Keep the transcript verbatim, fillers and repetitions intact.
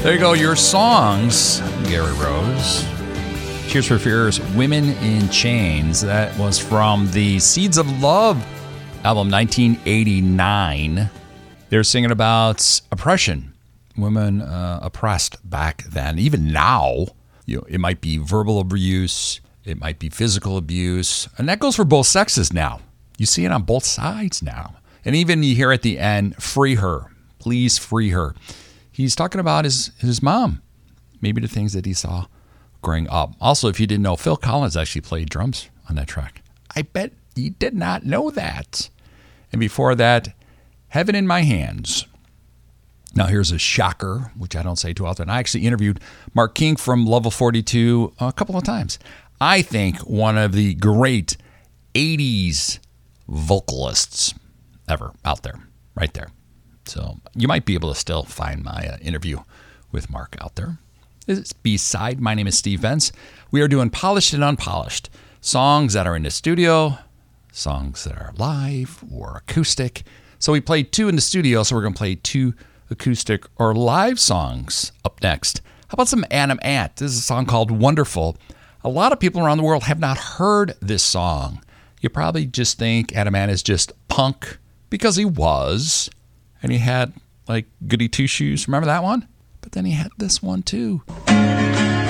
There you go, your songs, Gary Rose. Tears for Fears, Women in Chains. That was from the Seeds of Love album, nineteen eighty-nine. They're singing about oppression, women uh, oppressed back then. Even now, you know, it might be verbal abuse, it might be physical abuse, and that goes for both sexes now. You see it on both sides now. And even you hear at the end, free her, please free her. He's talking about his, his mom, maybe the things that he saw growing up. Also, if you didn't know, Phil Collins actually played drums on that track. I bet you did not know that. And before that, Heaven in My Hands. Now here's a shocker, which I don't say too often. I actually interviewed Mark King from Level forty-two a couple of times. I think one of the great eighties vocalists ever out there, right there. So you might be able to still find my uh, interview with Mark out there. It's B-Side. My name is Steve Vance. We are doing Polished and Unpolished. Songs that are in the studio, songs that are live or acoustic. So we played two in the studio, so we're going to play two acoustic or live songs up next. How about some Adam Ant? This is a song called Wonderful. A lot of people around the world have not heard this song. You probably just think Adam Ant is just punk because he was. And he had like Goody Two Shoes. Remember that one? But then he had this one too.